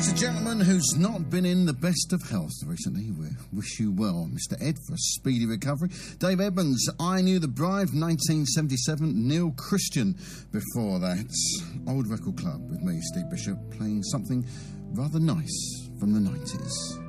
It's a gentleman who's not been in the best of health recently. We wish you well, Mr. Ed, for a speedy recovery. Dave Edmunds, I Knew the Bride, 1977. Neil Christian before that. Old Record Club with me, Steve Bishop, playing something rather nice from the 90s.